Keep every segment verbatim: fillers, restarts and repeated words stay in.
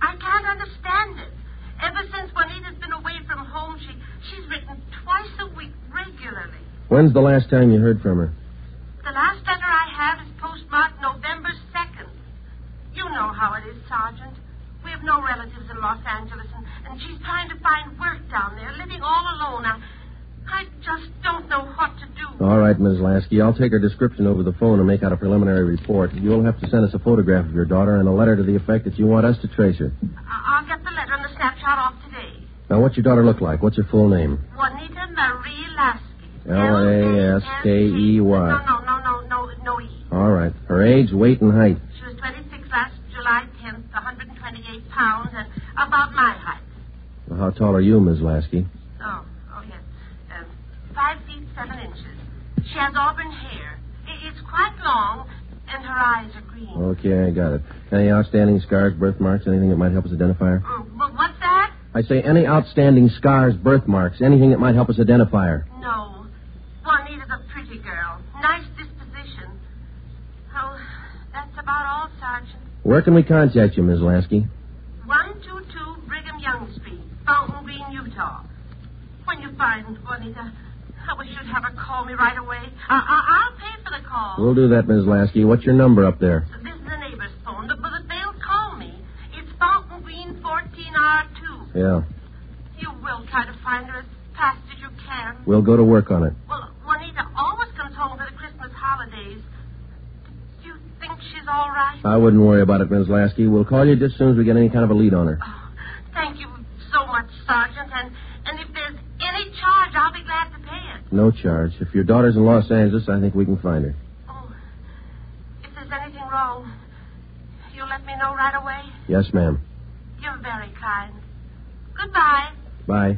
I can't understand it. Ever since Juanita's been away from home, she she's written twice a week regularly. When's the last time you heard from her? The last letter I have is postmarked November second. You know how it is, Sergeant. We have no relatives in Los Angeles, and, and she's trying to find work down there, living all alone. I, I just don't know what to do. All right, Miz Lasky. I'll take her description over the phone and make out a preliminary report. You'll have to send us a photograph of your daughter and a letter to the effect that you want us to trace her. I'll get the letter and the snapshot off today. Now, what's your daughter look like? What's her full name? Juanita Marie Lasky. L A S K E Y. No, no, no, no, no, no E. All right. Her age, weight, and height. She was twenty-six last July tenth, one hundred twenty-eight pounds, and about my height. Well, how tall are you, Miz Lasky? Oh, oh, yes. Um, five feet, seven inches. She has auburn hair. It's quite long, and her eyes are green. Okay, I got it. Any outstanding scars, birthmarks, anything that might help us identify her? Mm, but what's that? I say any outstanding scars, birthmarks, anything that might help us identify her. No. Juanita's a pretty girl. Nice disposition. Oh, that's about all, Sergeant. Where can we contact you, Miz Lasky? one two two Brigham Young Street, Fountain Green, Utah. When you find Juanita, I wish you'd have her call me right away. I- I- I'll pay for the call. We'll do that, Miz Lasky. What's your number up there? This is the neighbor's phone, but, but they'll call me. It's Fountain Green fourteen R two. Yeah. You will try to find her as fast as you can. We'll go to work on it. Well, Juanita always comes home for the Christmas holidays. Do you think she's all right? I wouldn't worry about it, Miz Lasky. We'll call you just as soon as we get any kind of a lead on her. Oh, thank you so much, Sergeant. And, and if there's any charge, I'll be glad to pay it. No charge. If your daughter's in Los Angeles, I think we can find her. Oh, if there's anything wrong, you'll let me know right away? Yes, ma'am. You're very kind. Goodbye. Bye.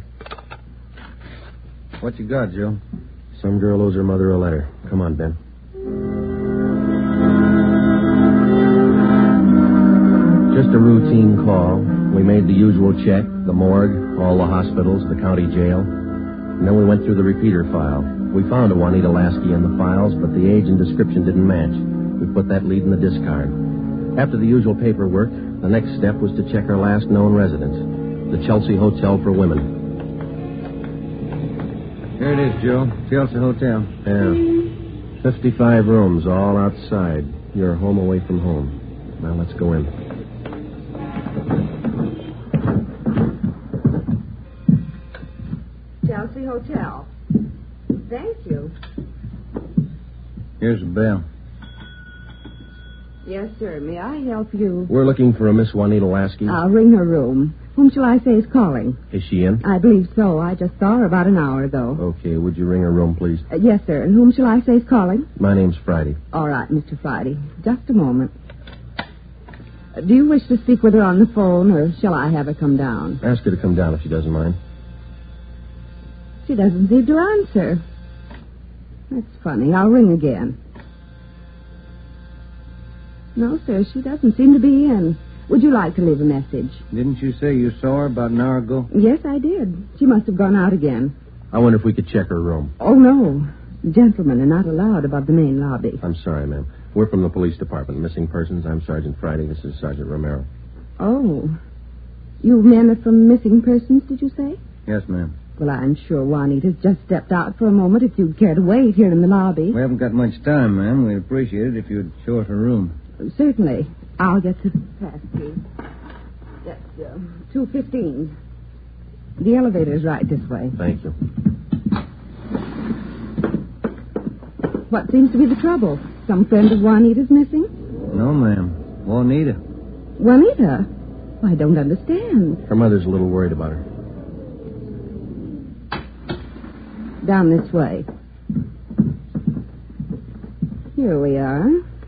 What you got, Joe? Some girl owes her mother a letter. Come on, Ben. Just a routine call. We made the usual check, the morgue, all the hospitals, the county jail. And then we went through the repeater file. We found a Juanita Lasky in the files, but the age and description didn't match. We put that lead in the discard. After the usual paperwork, the next step was to check her last known residence, the Chelsea Hotel for Women. Here it is, Joe. Chelsea Hotel. Yeah. fifty-five rooms, all outside. You're home away from home. Now let's go in. Chelsea Hotel. Thank you. Here's the bell. Yes, sir. May I help you? We're looking for a Miss Juanita Lasky. I'll ring her room. Whom shall I say is calling? Is she in? I believe so. I just saw her about an hour ago. Okay, would you ring her room, please? Uh, yes, sir. And whom shall I say is calling? My name's Friday. All right, Mister Friday. Just a moment. Uh, do you wish to speak with her on the phone, or shall I have her come down? Ask her to come down if she doesn't mind. She doesn't seem to answer. That's funny. I'll ring again. No, sir, she doesn't seem to be in. Would you like to leave a message? Didn't you say you saw her about an hour ago? Yes, I did. She must have gone out again. I wonder if we could check her room. Oh, no. Gentlemen are not allowed above the main lobby. I'm sorry, ma'am. We're from the police department. Missing persons. I'm Sergeant Friday. This is Sergeant Romero. Oh. You men are from missing persons, did you say? Yes, ma'am. Well, I'm sure Juanita's just stepped out for a moment. If you'd care to wait here in the lobby. We haven't got much time, ma'am. We'd appreciate it if you'd show us her room. Certainly. I'll get the pass key. That's uh, two fifteen. The elevator's right this way. Thank you. What seems to be the trouble? Some friend of Juanita's missing? No, ma'am. Juanita. Juanita? I don't understand. Her mother's a little worried about her. Down this way. Here we are.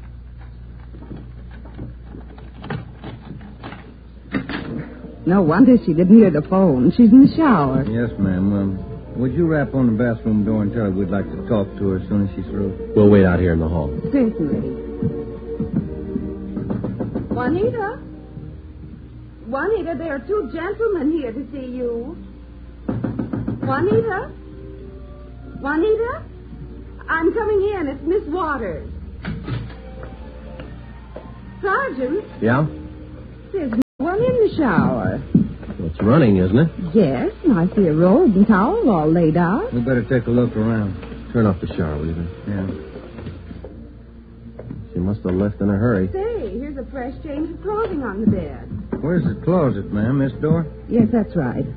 No wonder she didn't hear the phone. She's in the shower. Yes, ma'am. Um, would you rap on the bathroom door and tell her we'd like to talk to her as soon as she's through? We'll wait out here in the hall. Certainly. Juanita? Juanita, there are two gentlemen here to see you. Juanita? Juanita? I'm coming in. It's Miss Waters. Sergeant? Yeah? There's no one in the shower. It's running, isn't it? Yes, and I see a robe and towel all laid out. We better take a look around. Turn off the shower, will you, Ben? Yeah. She must have left in a hurry. Say, here's a fresh change of clothing on the bed. Where's the closet, ma'am? This door? Yes, that's right.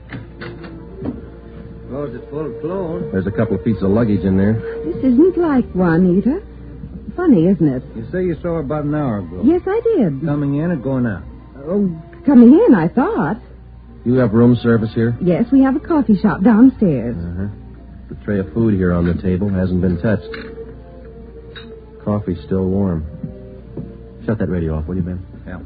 Closet full of clothes. There's a couple of pieces of luggage in there. This isn't like Juanita. Funny, isn't it? You say you saw her about an hour ago. Yes, I did. Coming in or going out? Oh, coming in, I thought. You have room service here? Yes, we have a coffee shop downstairs. Uh-huh. The tray of food here on the table hasn't been touched. Coffee's still warm. Shut that radio off, will you, Ben? Yeah.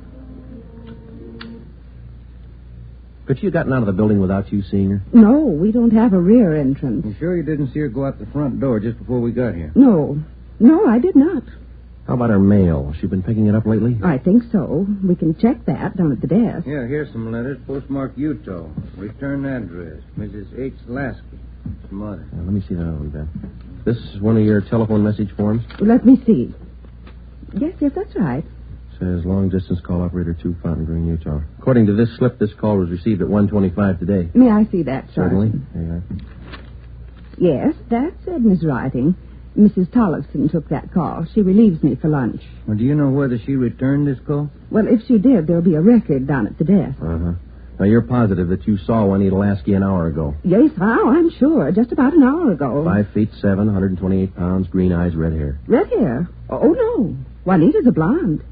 Could she have gotten out of the building without you seeing her? No, we don't have a rear entrance. You sure you didn't see her go out the front door just before we got here? No. No, I did not. How about her mail? Has she been picking it up lately? I think so. We can check that down at the desk. Yeah, here's some letters. Postmarked Utah. Return address. Missus H. Lasky. Mother. Now, let me see that one, Ben. This is one of your telephone message forms? Let me see. Yes, yes, that's right. Says long distance call operator two, Fountain Green, Utah. According to this slip, this call was received at one twenty-five today. May I see that, Certainly. Sergeant? There you are. Yes, that's Edna's writing. Missus Tollefson took that call. She relieves me for lunch. Well, do you know whether she returned this call? Well, if she did, there'll be a record down at the desk. Uh-huh. Now, you're positive that you saw Juanita Lasky an hour ago. Yes, how? I'm sure. Just about an hour ago. Five feet seven, one hundred twenty-eight pounds, green eyes, red hair. Red hair? Oh, no. Juanita's a blonde.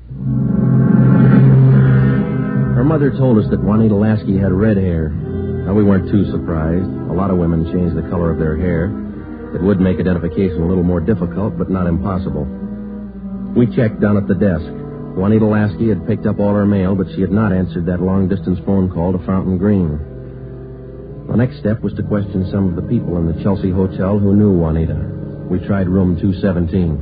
Her mother told us that Juanita Lasky had red hair. Now, we weren't too surprised. A lot of women change the color of their hair. It would make identification a little more difficult, but not impossible. We checked down at the desk. Juanita Lasky had picked up all her mail, but she had not answered that long-distance phone call to Fountain Green. The next step was to question some of the people in the Chelsea Hotel who knew Juanita. We tried room two seventeen.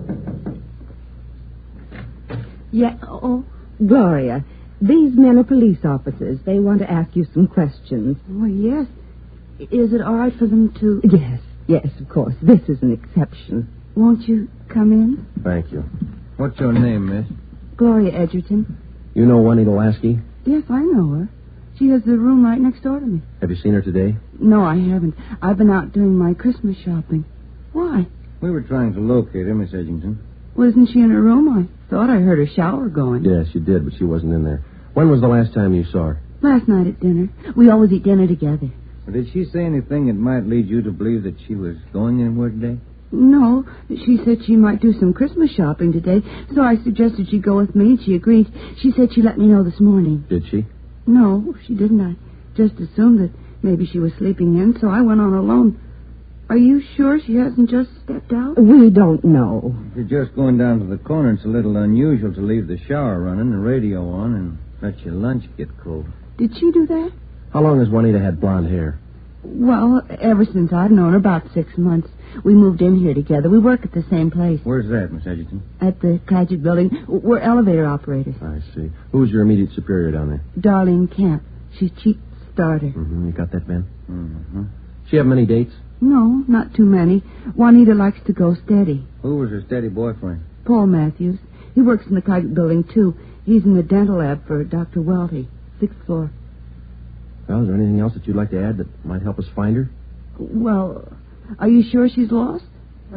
Yeah, oh, Gloria, these men are police officers. They want to ask you some questions. Oh, yes. Is it all right for them to... Yes, yes, of course. This is an exception. Won't you come in? Thank you. What's your name, miss? Gloria Edgerton. You know Juanita Lasky? Yes, I know her. She has the room right next door to me. Have you seen her today? No, I haven't. I've been out doing my Christmas shopping. Why? We were trying to locate her, Miss Edgerton. Wasn't she in her room? I thought I heard her shower going. Yes, you did, but she wasn't in there. When was the last time you saw her? Last night at dinner. We always eat dinner together. Well, did she say anything that might lead you to believe that she was going anywhere today? No, she said she might do some Christmas shopping today, so I suggested she go with me, and she agreed. She said she'd let me know this morning. Did she? No, she didn't. I just assumed that maybe she was sleeping in, so I went on alone. Are you sure she hasn't just stepped out? We don't know. If you're just going down to the corner, it's a little unusual to leave the shower running, the radio on, and let your lunch get cold. Did she do that? How long has Juanita had blonde hair? Well, ever since I've known her, about six months. We moved in here together. We work at the same place. Where's that, Miss Edgerton? At the Clagett building. We're elevator operators. I see. Who's your immediate superior down there? Darlene Camp. She's chief starter. Mm-hmm. You got that, Ben? Mm-hmm. She have many dates? No, not too many. Juanita likes to go steady. Who was her steady boyfriend? Paul Matthews. He works in the Clagett building, too. He's in the dental lab for Doctor Welty, sixth floor. Well, is there anything else that you'd like to add that might help us find her? Well, are you sure she's lost? The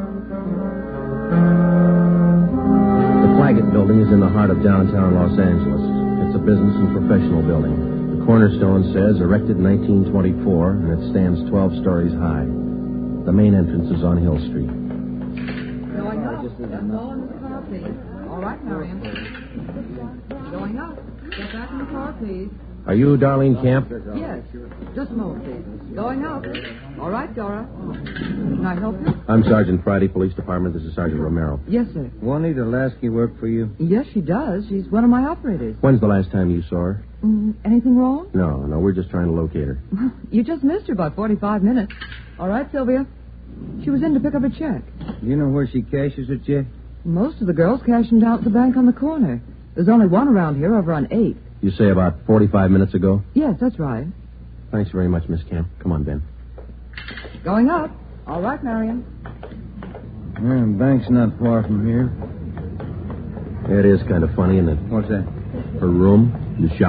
Clagett building is in the heart of downtown Los Angeles. It's a business and professional building. The cornerstone says erected in nineteen twenty-four, and it stands twelve stories high. The main entrance is on Hill Street. Going up. That's all in the car, please. All right, Marion. Going up. Get back in the car, please. Are you Darlene Camp? Yes. Just a moment, please. Going up. All right, Dora. Can I help you? I'm Sergeant Friday, Police Department. This is Sergeant Romero. Yes, sir. Juanita Lasky work for you? Yes, she does. She's one of my operators. When's the last time you saw her? Mm, anything wrong? No, no, we're just trying to locate her. You just missed her about forty-five minutes. All right, Sylvia. She was in to pick up a check. Do you know where she cashes her check? Most of the girls cash them down at the bank on the corner. There's only one around here over on eighth. You say about forty-five minutes ago? Yes, that's right. Thanks very much, Miss Camp. Come on, Ben. Going up. All right, Marion. Yeah, the bank's not far from here. It is kind of funny, isn't it? What's that? Her room, the shop.